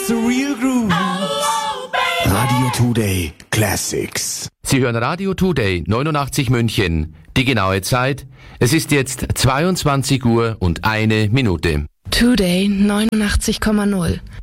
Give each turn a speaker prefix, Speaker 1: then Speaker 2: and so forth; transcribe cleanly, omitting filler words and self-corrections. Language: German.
Speaker 1: the real groove. Radio Today Classics.
Speaker 2: Sie hören Radio Today 89 München. Die genaue Zeit: es ist jetzt 22 Uhr und 1 Minute.
Speaker 3: Today 89,0.